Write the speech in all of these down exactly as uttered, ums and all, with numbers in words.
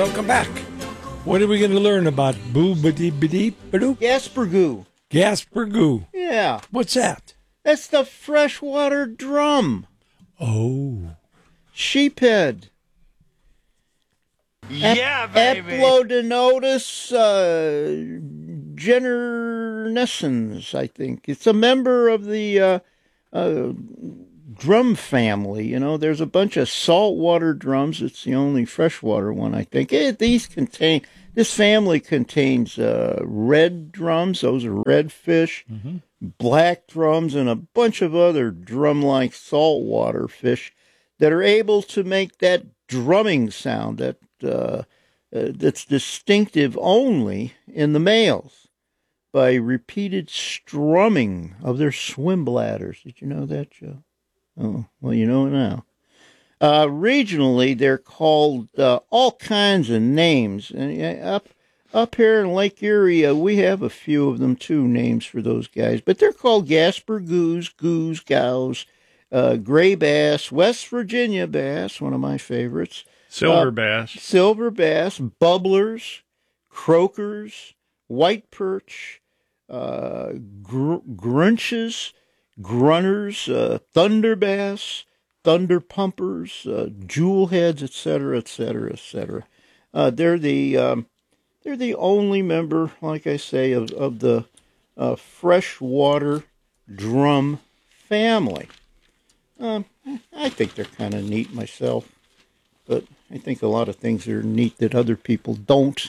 welcome back. What are we going to learn about boo-ba-dee-ba-dee-ba-doo? Gaspergoo. Gaspergoo. Yeah. What's that? That's the freshwater drum. Oh. Sheephead. Yeah, baby. Eplodenotus uh, genernescens, I think. It's a member of the uh, uh, drum family. You know, there's a bunch of saltwater drums. It's the only freshwater one, I think. Eh, these contain, this family contains uh, red drums. Those are redfish, mm-hmm. black drums, and a bunch of other drum-like saltwater fish that are able to make that drumming sound that uh, uh, that's distinctive only in the males by repeated strumming of their swim bladders. Did you know that, Joe? Oh, well, you know it now. Uh, regionally, they're called uh, all kinds of names. And uh, up up here in Lake Erie, uh, we have a few of them too, names for those guys. But they're called Gaspergoos, goos, gows, uh, gray bass, West Virginia bass, one of my favorites. Silver uh, bass. Silver bass, bubblers, croakers, white perch, uh, gr- grunches, grunners, uh, thunder bass, thunder pumpers, uh, jewel heads, et cetera, et cetera, et cetera. Uh, they're the um, they're the only member, like I say, of of the uh, freshwater drum family. Um, I think they're kind of neat myself, but I think a lot of things are neat that other people don't.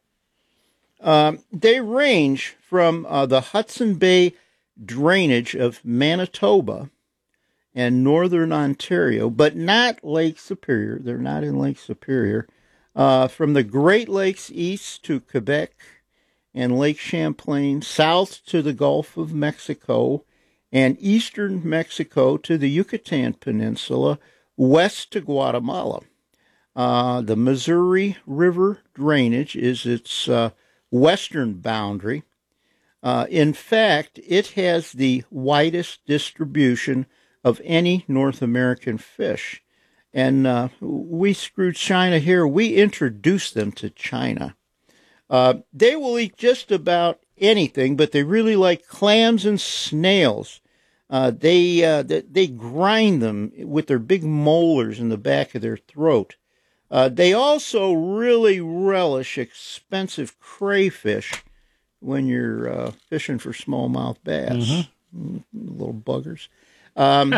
Um, they range from uh, the Hudson Bay drainage of Manitoba and northern Ontario, but not Lake Superior. They're not in Lake Superior. Uh, from the Great Lakes east to Quebec and Lake Champlain, south to the Gulf of Mexico, and eastern Mexico to the Yucatan Peninsula, west to Guatemala. Uh, the Missouri River drainage is its uh, western boundary. Uh, in fact, it has the widest distribution of any North American fish. And uh, we screwed China here. We introduced them to China. Uh, they will eat just about anything, but they really like clams and snails. Uh, they, uh, they they grind them with their big molars in the back of their throat. Uh, they also really relish expensive crayfish when you're uh, fishing for smallmouth bass, mm-hmm. little buggers. Um,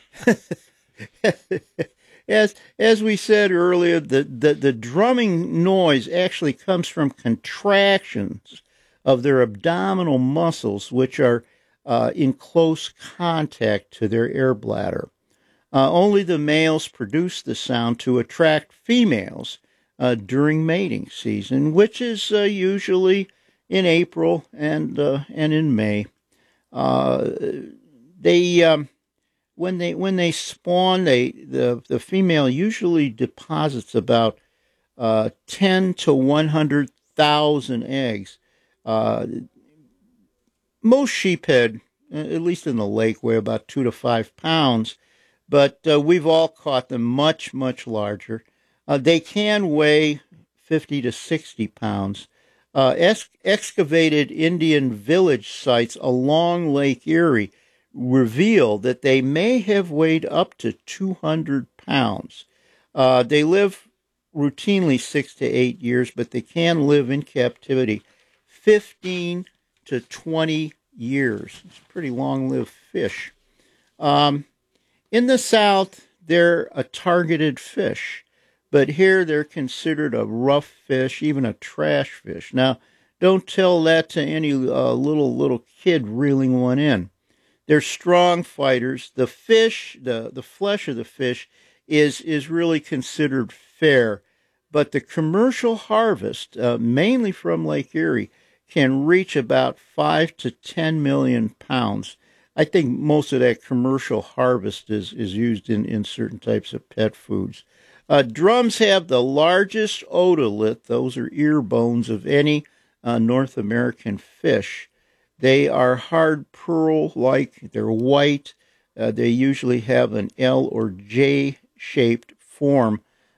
as as we said earlier, the, the, the drumming noise actually comes from contractions of their abdominal muscles, which are uh, in close contact to their air bladder. Uh, only the males produce the sound to attract females uh, during mating season, which is uh, usually in April and uh, and in May. Uh, they um, when they when they spawn, they the the female usually deposits about uh, ten to one hundred thousand eggs. Uh, most sheephead, at least in the lake, weigh about two to five pounds. But uh, we've all caught them much, much larger. Uh, they can weigh fifty to sixty pounds. Uh, ex- excavated Indian village sites along Lake Erie reveal that they may have weighed up to two hundred pounds. Uh, they live routinely six to eight years, but they can live in captivity fifteen to twenty years. It's a pretty long-lived fish. Um, In the South, they're a targeted fish, but here they're considered a rough fish, even a trash fish. Now, don't tell that to any uh, little little kid reeling one in. They're strong fighters. The fish, the, the flesh of the fish, is is really considered fair, but the commercial harvest, uh, mainly from Lake Erie, can reach about five to ten million pounds. I think most of that commercial harvest is, is used in, in certain types of pet foods. Uh, drums have the largest otolith, those are ear bones, of any uh, North American fish. They are hard pearl-like, they're white, uh, they usually have an L or J-shaped form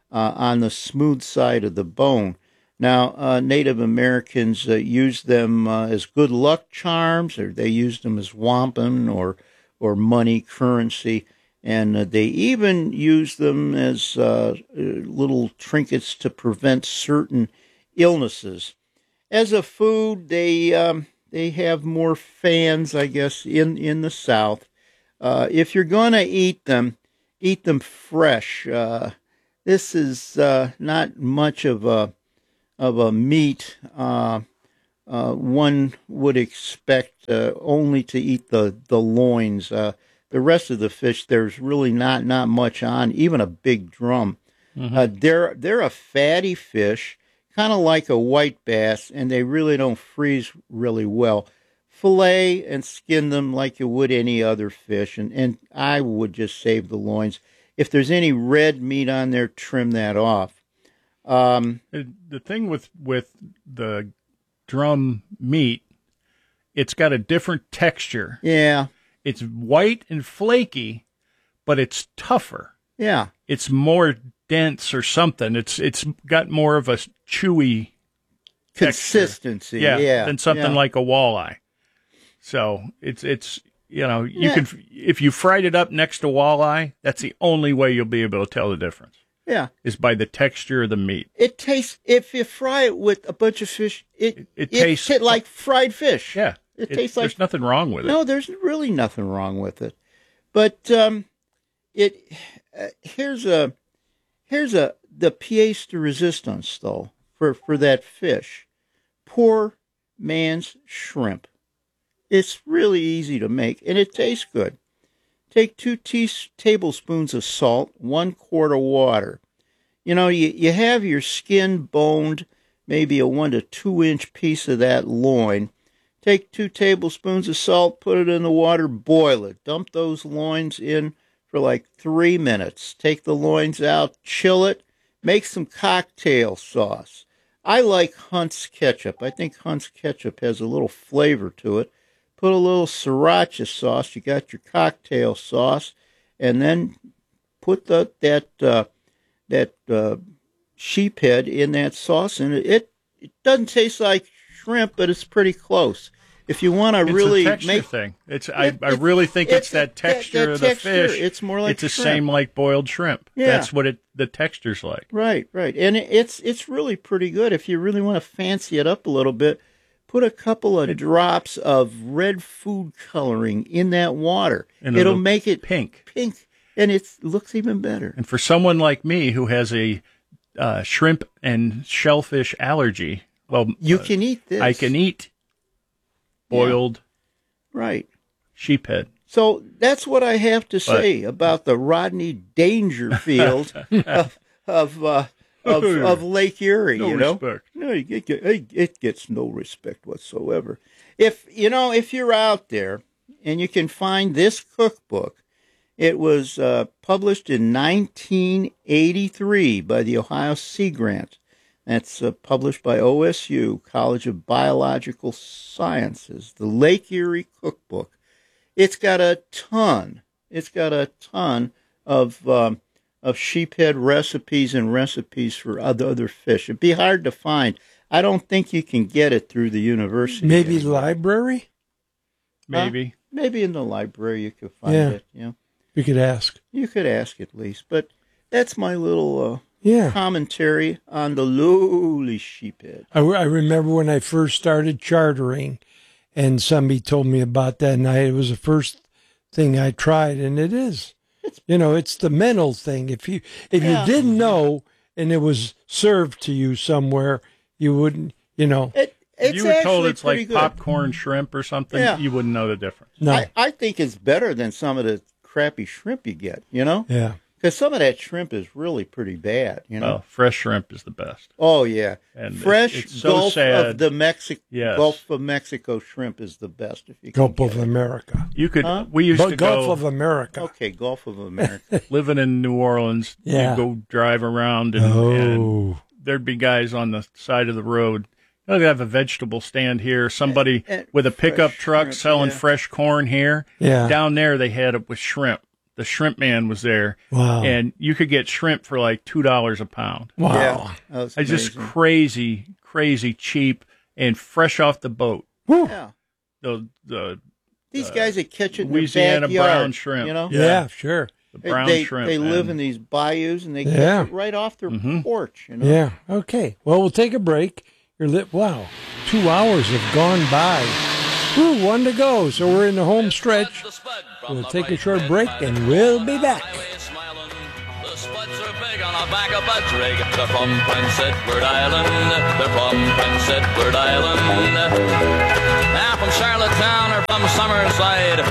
uh, on the smooth side of the bone. Now, uh, Native Americans uh, used them uh, as good luck charms, or they used them as wampum or or money currency, and uh, they even used them as uh, little trinkets to prevent certain illnesses. As a food, they um, they have more fans, I guess, in in the South. Uh, if you're going to eat them, eat them fresh. Uh, this is uh, not much of a of a meat uh, uh, one would expect uh, only to eat the the loins. Uh, the rest of the fish, there's really not not much on, even a big drum. Mm-hmm. Uh, they're they're a fatty fish, kind of like a white bass, and they really don't freeze really well. Fillet and skin them like you would any other fish, and, and I would just save the loins. If there's any red meat on there, trim that off. Um, the thing with, with the drum meat, it's got a different texture. Yeah. It's white and flaky, but it's tougher. Yeah. It's more dense or something. It's it's got more of a chewy consistency. Yeah, yeah. than something yeah. like a walleye. So it's it's you know you yeah. can if you fried it up next to walleye, that's the only way you'll be able to tell the difference. Yeah, is by the texture of the meat. It tastes, if you fry it with a bunch of fish, it it, it tastes it like fried fish. Yeah, it, it tastes like. There's nothing wrong with it. No, there's really nothing wrong with it. But um, it uh, here's a here's a the pièce de résistance though for for that fish. Poor man's shrimp. It's really easy to make, and it tastes good. Take two tea- tablespoons of salt, one quart of water. You know, you, you have your skin boned, maybe a one to two inch piece of that loin. Take two tablespoons of salt, put it in the water, boil it. Dump those loins in for like three minutes. Take the loins out, chill it, make some cocktail sauce. I like Hunt's ketchup. I think Hunt's ketchup has a little flavor to it. Put a little sriracha sauce. You got your cocktail sauce, and then put the, that uh, that uh, sheephead in that sauce, and it, it it doesn't taste like shrimp, but it's pretty close. If you want to really it's a texture make thing, it's I, it, I really think it's, it's that texture that, that of the texture, fish. It's more like it's the shrimp. same like boiled shrimp. Yeah. That's what it the texture's like. Right, right, and it, it's it's really pretty good. If you really want to fancy it up a little bit, put a couple of drops of red food coloring in that water. And it'll, it'll make it pink, pink, and it looks even better. And for someone like me who has a uh, shrimp and shellfish allergy, well, you uh, can eat this. I can eat boiled, yeah. right, sheephead. So that's what I have to say but, about the Rodney Dangerfield of of, uh, of of Lake Erie. No you know, respect. no, it, it, it gets no respect whatsoever. If you know, if you're out there and you can find this cookbook, it was uh, published in nineteen eighty-three by the Ohio Sea Grant. That's uh, published by O S U, College of Biological Sciences, the Lake Erie Cookbook. It's got a ton, it's got a ton of um, of sheephead recipes and recipes for other, other fish. It'd be hard to find. I don't think you can get it through the university. Maybe anymore. library? Maybe. Huh? Maybe in the library you could find yeah. it. Yeah. You could ask. You could ask at least. But that's my little... Uh, Yeah. commentary on the lowly sheephead. I, I remember when I first started chartering, and somebody told me about that, and I, it was the first thing I tried, and it is. It's, you know, it's the mental thing. If you if yeah. you didn't know and it was served to you somewhere, you wouldn't, you know. It, it's you were told it's like good. popcorn shrimp or something, yeah. you wouldn't know the difference. No. I, I think it's better than some of the crappy shrimp you get, you know? Yeah. Because some of that shrimp is really pretty bad, you know. Oh, fresh shrimp is the best. Oh yeah, and fresh it's, it's so Gulf sad. of the Mexico yes. Gulf of Mexico shrimp is the best. If you Gulf can of get it. America. You could. Huh? We used but to Gulf go. of America. Okay, Gulf of America. Living in New Orleans, Yeah. you go drive around, and, Oh. and there'd be guys on the side of the road. You know, they have a vegetable stand here. Somebody And- and with a pickup fresh truck shrimp, selling yeah. fresh corn here. Yeah. Down there, they had it with shrimp. the shrimp man was there. Wow. And you could get shrimp for like two dollars a pound. Wow. Yeah, that was It's just amazing. crazy, crazy cheap and fresh off the boat. Whew. Yeah. The the These guys that catch it in Louisiana their backyard, brown shrimp. you know? Yeah, Yeah. sure. the They- brown they, shrimp. They live man. in these bayous and they catch Yeah. it right off their Mhm. porch, you know? Yeah. Okay. Well, we'll take a break. You're lit. Wow. Two hours have gone by. Whew, one to go. So we're in the home stretch. We'll take a short break and we'll be back. The spuds are big on the back of Bud's rig. They're from Prince Edward Island. They're from Prince Edward Island. Now from Charlottetown or from Summerside.